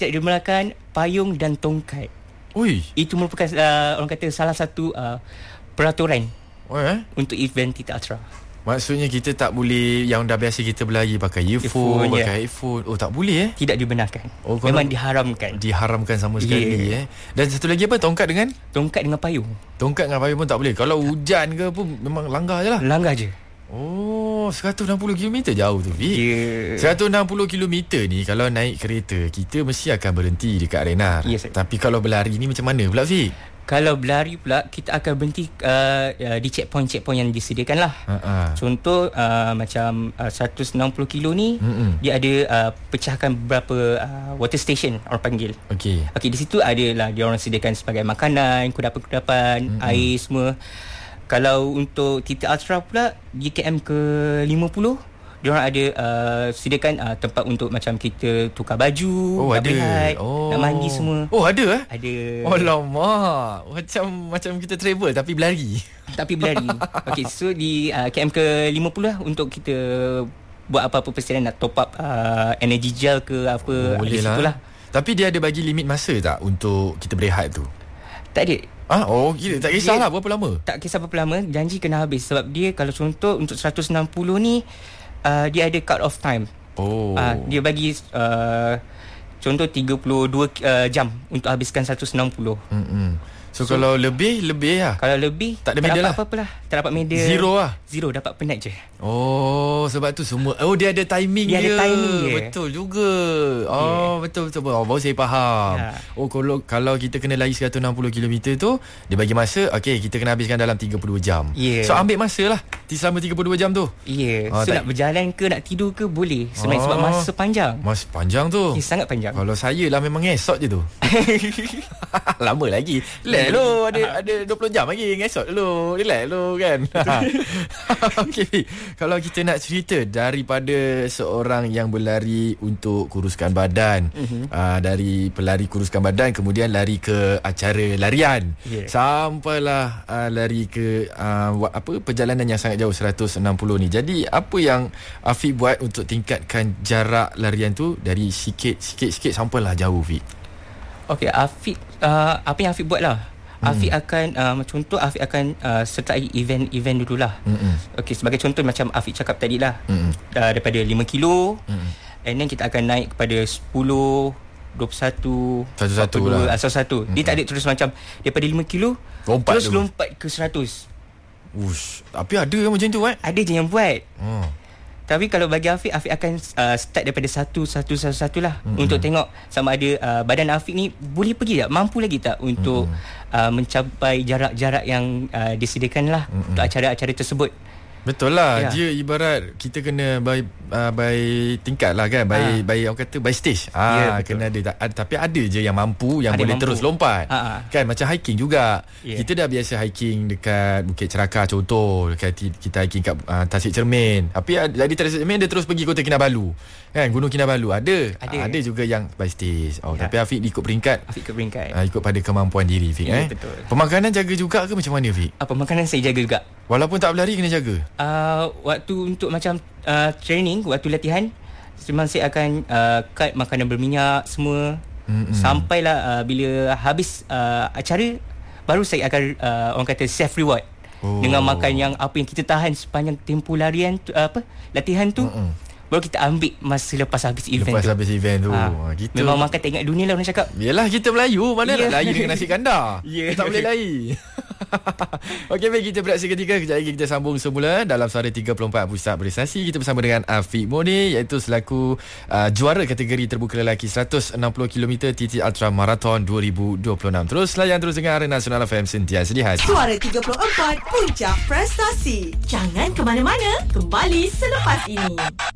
Tidak dibenarkan payung dan tongkat. Ui. Itu merupakan orang kata salah satu peraturan untuk event Tita Ultra. Maksudnya kita tak boleh, yang dah biasa kita berlari pakai earphone, pakai headphone. Oh, tak boleh Tidak dibenarkan. Oh, memang diharamkan. Diharamkan sama sekali Dan satu lagi apa? Tongkat dengan payung. Tongkat dengan payung pun tak boleh. Kalau hujan ke pun memang langgar je lah. Langgar je. Oh, 160 km jauh tu, Fik. 160 km ni kalau naik kereta, kita mesti akan berhenti dekat arena. Tapi kalau berlari ni macam mana pula, Fik? Kalau berlari pula, kita akan berhenti di checkpoint-checkpoint yang disediakan lah. Contoh macam 160 kilo ni, dia ada pecahkan beberapa water station orang panggil. Okey, di situ ada lah dia orang sediakan sebagai makanan, kudapan-kudapan, air semua. Kalau untuk Tita Ultra pula, di KM ke-50, diorang ada sediakan tempat untuk macam kita tukar baju, nak mandi semua. Oh, ada Ada. Oh, lama. Macam kita travel tapi berlari. Okey, so di KM ke-50 lah untuk kita buat apa-apa persediaan, nak top up energy gel ke apa, boleh di situ lah. Tapi dia ada bagi limit masa tak untuk kita berehat tu? Tak ada. Tak kisahlah berapa lama. Tak kisah berapa lama, janji kena habis. Sebab dia kalau contoh untuk 160 ni, dia ada cut off time. Dia bagi contoh 32 jam untuk habiskan 160. So kalau lebih lah. Kalau lebih tak ada medal lah. Apa-apalah. Tak dapat medal. Zero, dapat penat je. Sebab tu semua. Dia ada timing dia. Dia ada timing dia. Betul juga. Betul. Baru saya faham. Kalau kita kena lari 160 km tu, dia bagi masa, kita kena habiskan dalam 32 jam. So ambil masa lah selama 32 jam tu. So nak berjalan ke, nak tidur ke, boleh. Sebenarnya sebab masa panjang. Masa panjang tu. Sangat panjang. Kalau saya lah memang esok je tu. Lama lagi. Ada 20 jam lagi. Ngesot dulu. Relax dulu kan. Okay, kalau kita nak cerita daripada seorang yang berlari untuk kuruskan badan, dari pelari kuruskan badan kemudian lari ke acara larian, sampailah lari ke perjalanan yang sangat jauh 160 ni. Jadi apa yang Afiq buat untuk tingkatkan jarak larian tu dari sikit sampailah jauh, Fik? Okey, Afiq apa yang Afiq buat lah, Afiq akan contoh Afiq akan sertai event dululah. Okey, sebagai contoh macam Afiq cakap tadi lah, daripada 5 kilo, and then kita akan naik kepada 10, 21, 42, asal satu. Dia tak ada terus macam daripada 5 kilo lompat ke 100. Tapi ada yang macam tu Ada je yang buat. Tapi kalau bagi Afiq akan start daripada satu lah, untuk tengok sama ada badan Afiq ni boleh pergi tak, mampu lagi tak untuk mencapai jarak-jarak yang disediakan lah untuk acara-acara tersebut. Betul lah. Dia ibarat kita kena by tingkat lah kan, by orang kata by stage. Kena ada. Tapi ada je yang mampu, yang boleh terus lompat. Kan macam hiking juga. Kita dah biasa hiking dekat Bukit Cerakah contoh, kita hiking kat Tasik Cermin. Tapi dari Tasik Cermin dia terus pergi Kota Kinabalu. Kan, Gunung Kinabalu ada juga yang by stage. Tapi Afiq ikut peringkat. Ikut pada kemampuan diri, Fik. Betul. Pemakanan jaga juga ke macam mana, Fik? Pemakanan saya jaga juga. Walaupun tak berlari kena jaga. Waktu untuk macam training, waktu latihan, memang saya akan cut makanan berminyak semua. Sampailah bila habis acara, baru saya akan orang kata self reward dengan makan yang apa yang kita tahan sepanjang tempoh larian tu, latihan tu. Baru kita ambil masa lepas habis event tu. Gitu. Memang makan tak ingat dunia lah orang cakap. Yelah, kita Melayu, mana nak lari dengan nasi kandar. Tak boleh lari. Okey, baik, kita berehat seketika. Kejap lagi kita sambung semula dalam Suara 34 Pusat Prestasi. Kita bersama dengan Afiq Moni, iaitu selaku juara kategori terbuka lelaki 160 km Tita Ultra Marathon 2026. Terus layan terus dengan Arena Nasional FM, sentiasa di hati. Suara 34 Puncak Prestasi. Jangan ke mana-mana, kembali selepas ini.